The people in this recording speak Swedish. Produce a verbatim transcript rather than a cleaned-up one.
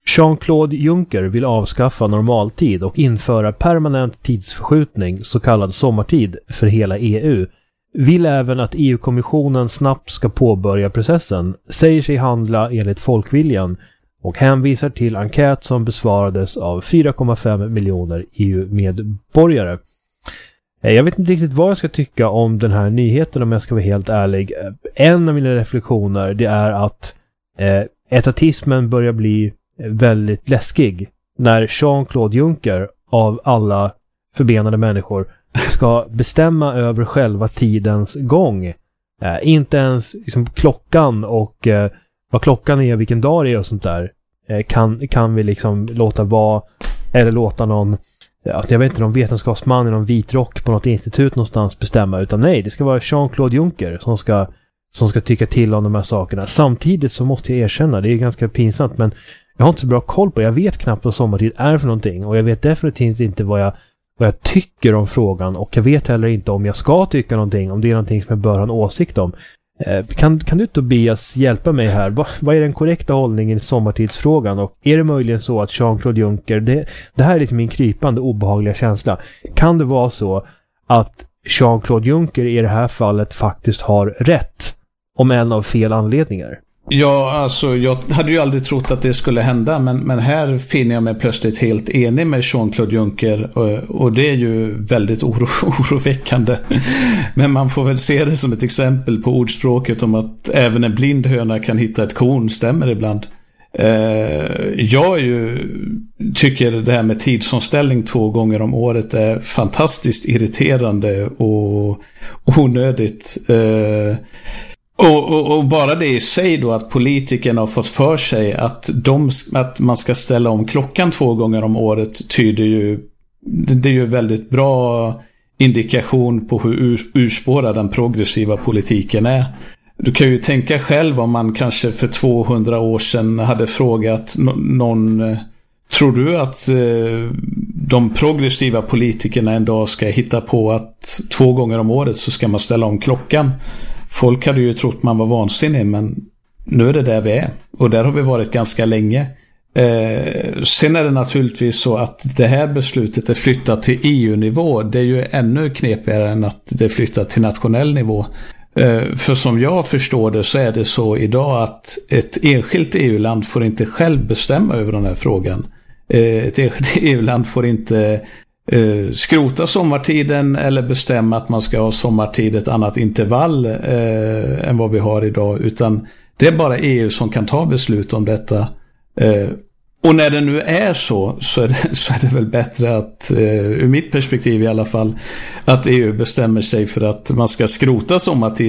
Jean-Claude Juncker vill avskaffa normaltid och införa permanent tidsförskjutning, så kallad sommartid, för hela E U. Vill även att E U-kommissionen snabbt ska påbörja processen, säger sig handla enligt folkviljan och hänvisar till enkät som besvarades av fyra komma fem miljoner E U-medborgare. Jag vet inte riktigt vad jag ska tycka om den här nyheten, om jag ska vara helt ärlig. En av mina reflektioner, det är att eh, etatismen börjar bli väldigt läskig när Jean-Claude Juncker av alla förbenade människor ska bestämma över själva tidens gång. Eh, inte ens liksom, klockan och eh, vad klockan är, vilken dag det är och sånt där eh, kan, kan vi liksom låta vara, eller låta någon, ja, jag vet inte, någon vetenskapsman i någon vit rock på något institut någonstans bestämma, utan nej, det ska vara Jean-Claude Juncker som ska, som ska tycka till om de här sakerna. Samtidigt så måste jag erkänna, det är ganska pinsamt, men jag har inte så bra koll på, jag vet knappt vad sommartid är för någonting, och jag vet definitivt inte vad jag, vad jag tycker om frågan, och jag vet heller inte om jag ska tycka någonting, om det är någonting som jag bör ha en åsikt om. Eh, kan, kan du Tobias hjälpa mig här? Va, vad är den korrekta hållningen i sommartidsfrågan, och är det möjligen så att Jean-Claude Juncker, det, det här är lite min krypande obehagliga känsla, kan det vara så att Jean-Claude Juncker i det här fallet faktiskt har rätt, om en av fel anledningar? Ja, alltså jag hade ju aldrig trott att det skulle hända, men, men här finner jag mig plötsligt helt enig med Jean-Claude Juncker, och, och det är ju väldigt oro, oroväckande. Men man får väl se det som ett exempel på ordspråket om att även en blind höna kan hitta ett korn, stämmer ibland. Eh, jag ju, tycker det här med tidsomställning två gånger om året är fantastiskt irriterande och onödigt. Eh, Och, och, och bara det i sig då, att politikerna har fått för sig att, de, att man ska ställa om klockan två gånger om året, tyder ju, det är ju väldigt bra indikation på hur ur, urspårad den progressiva politiken är. Du kan ju tänka själv om man kanske för tvåhundra år sedan hade frågat någon, tror du att eh, de progressiva politikerna en dag ska hitta på att två gånger om året så ska man ställa om klockan? Folk hade ju trott man var vansinnig, men nu är det där vi är. Och där har vi varit ganska länge. Eh, sen är det naturligtvis så att det här beslutet är flyttat till E U-nivå. Det är ju ännu knepigare än att det är flyttat till nationell nivå. Eh, för som jag förstår det så är det så idag att ett enskilt E U-land får inte själv bestämma över den här frågan. Eh, ett enskilt E U-land får inte Uh, skrota sommartiden eller bestämma att man ska ha sommartid ett annat intervall uh, än vad vi har idag, utan det är bara E U som kan ta beslut om detta. Uh, och när det nu är så så är det, så är det väl bättre att, uh, ur mitt perspektiv i alla fall, att E U bestämmer sig för att man ska skrota sommartid